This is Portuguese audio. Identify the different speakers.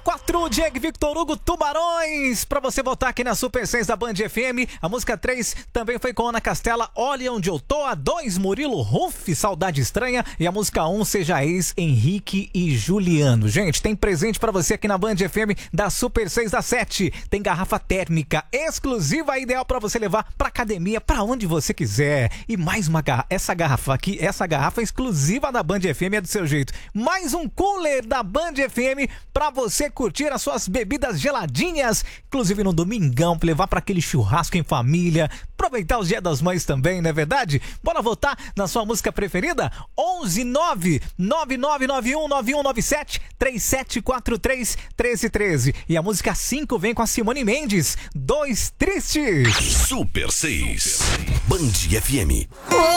Speaker 1: 4, Diego Victor Hugo, Tubarões, pra você voltar aqui na Super 6 da Band FM. A música 3 também foi com Ana Castela, Olha Onde Eu Tô. A 2, Murilo Huff, Saudade Estranha. E a música 1, Seja Ex, Henrique e Juliano. Gente, tem presente pra você aqui na Band FM da Super 6 da 7. Tem garrafa térmica exclusiva, ideal pra você levar pra academia, pra onde você quiser. E mais uma garrafa, essa garrafa exclusiva da Band FM é do seu jeito. Mais um cooler da Band FM pra você curtir as suas bebidas geladinhas, inclusive no domingão, levar pra aquele churrasco em família, aproveitar os Dia das Mães também, não é verdade? Bora votar na sua música preferida? 119-9991-9197 3743-1313. E a música 5 vem com a Simone Mendes, Dois Tristes.
Speaker 2: Super 6 Band FM.